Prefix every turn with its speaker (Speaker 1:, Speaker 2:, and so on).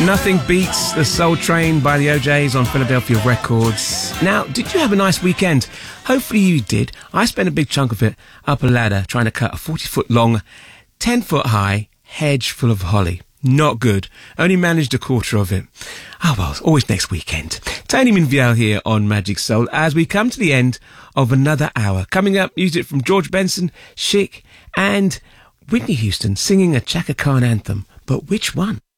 Speaker 1: Nothing beats the Soul Train by the OJs on Philadelphia Records. Now, did you have a nice weekend? Hopefully you did. I spent a big chunk of it up a ladder trying to cut a 40-foot long, 10-foot high hedge full of holly. Not good. Only managed a quarter of it. Oh well, always next weekend. Tony Minviel here on Magic Soul as we come to the end of another hour. Coming up, music from George Benson, Chic, and Whitney Houston singing a Chaka Khan anthem. But which one?